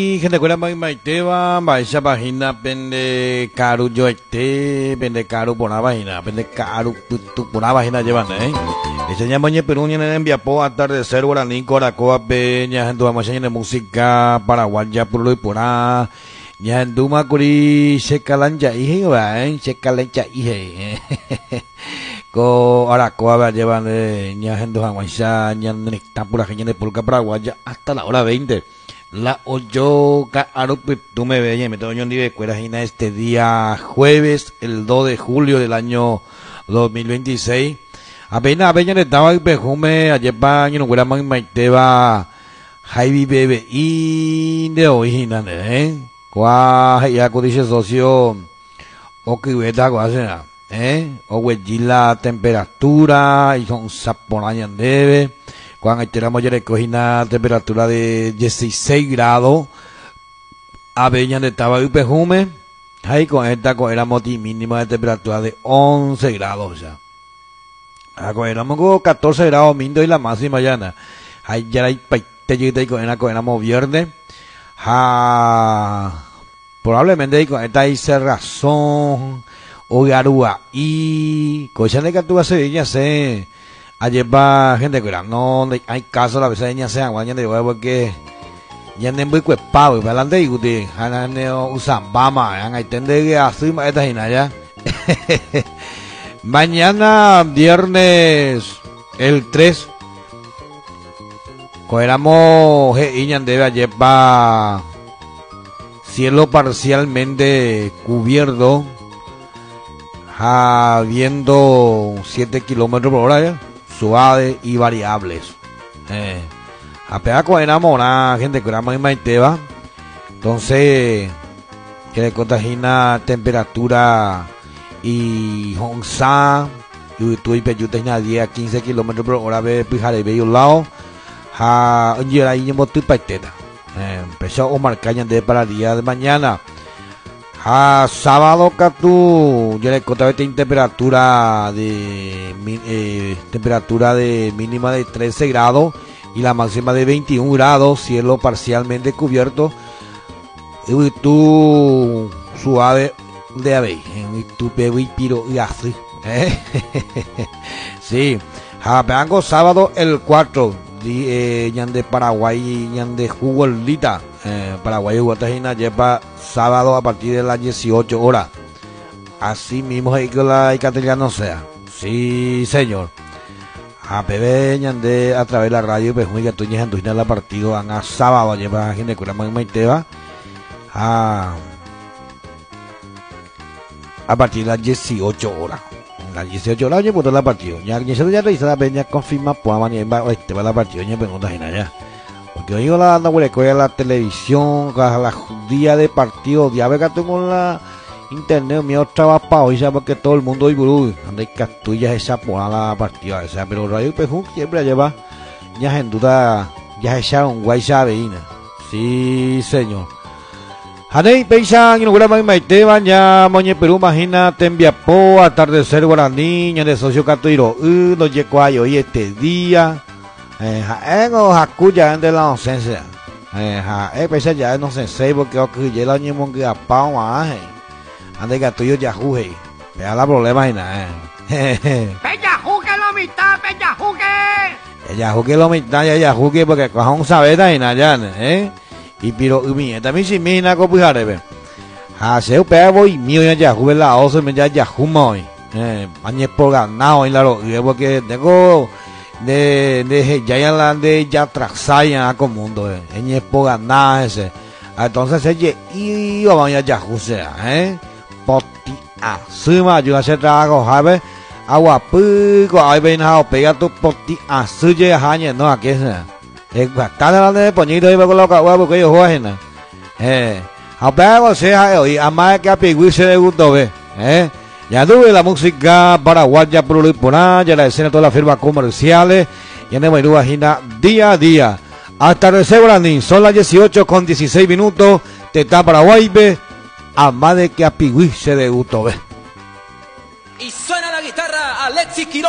Y gente cuela mai maiteba, esa página pende caro yo pende caro por una página, pende caro por una página llevan, Ese llama ñe Perú ñe envía po atardecer guaraní coracoa peña gente vamos a de música paraguaya por lo y por a ña enduma curi checalancha ihe va, checalancha ihe. Ko aracoa llevan ña gente vamos a ña necta pura gente de pulca paraguaya hasta la hora 20. La oyo tú me ves, me tengo yo en escuela este día jueves, el 2 de julio del año 2026. Apenas le estaba el perfume, ayer pa, yo no fuera más maiteba, Javi bebe, y de original, Cuá, ya dice socio, o que veta, cuá, o huellila temperatura, y son saponañan debe. Cuando entramos ya recogí una temperatura de 16 grados, aveña de estaba y perfume, ahí con esta éramos mínima de temperatura de 11 grados ya. Éramos con 14 grados mindo y la máxima ya, ahí ya hay paite y con éramos viernes, probablemente con esta hice razón, o garúa, y cosa de que tú vas a ir ya sé. Ayer va gente que no hay caso la vez ya se aguantan de huevo porque ya no muy cuepado y para adelante y usted usan bama hay tende que así más esta ya. Mañana viernes el 3 cogeramos iñan debe ayer va cielo parcialmente cubierto habiendo 7 kilómetros por hora ya. Suaves y variables. Apenas con enamorada, gente que era más maiteba. Entonces, que le contajina temperatura y onza, y tú y peyuta y 10 a 15 kilómetros por hora, ve pijare ve un lado. Un día ahí no estoy paiteta. Empezó a marcar de para el día de mañana. Sábado Catu, ya le contaba temperatura de mínima de 13 grados y la máxima de 21 grados, cielo parcialmente cubierto, y tú suave de ave, y tú pego y piro y así, sí, vengo sábado el 4, yan de Paraguay, yan de Jugolita. Paraguay y Guatajina lleva sábado a partir de las 18 horas. Así mismo es que la castellano sea. Sí, señor. A PB ñande a través de la radio, pues muy gato ñe en la partido a sábado lleva gente que más maiteba a partir de las 18 horas. Las 18 horas yo puedo la partido. Ya ya realiza la peña confirma pues va este va la partido ñe pregunta ya. Porque yo la ando a la televisión, a la día de partido, ya ve que tengo la internet, mi otra va para hoy, ya porque todo el mundo hoy burú, anda y castullas esa por la partida, esa, pero Radio Pejún siempre lleva, ya en duda, ya echaron guay veína. Sí, señor. Hanei Peisan, y no graba en Maiteba, ya Moñe Perú, imagina, te envía po, atardecer guaraní, ya de socio catuiro, no llegó ahí hoy este día. No hakuya de la inocencia. Pese ya no se sé porque yo la niño que apao ande que tuyo ya jugué. Vea la problema y nada. Pella jugue lo mitad, pella jugue. Ella jugue lo mitad, ella jugue porque coja un sabeta y nada, y pero mi también si mi na copujare ve. Se pego y mío ya jugué la oso me ya juma hoy. Mañe por ganado y la lo porque tengo de ya trazayan con mundo en época nada ese entonces ella y vamos ya jusea poti asuma yo hace trabajo sabe agua pico ahí ven a pegar tu poti asuye hañe no aquí es bastante de poñito y me coloca huevo que yo jueguen a pegar sea y a más que a piguirse de gusto ve ya tuve la música paraguaya por ya la escena de todas las firmas comerciales y en el menú agenda día a día. Hasta recién guaraní, son las 18:16, te está Paraguay, ve, a más de que a pigüí se de gusto, ve. Y suena la guitarra Alexis Quiroga.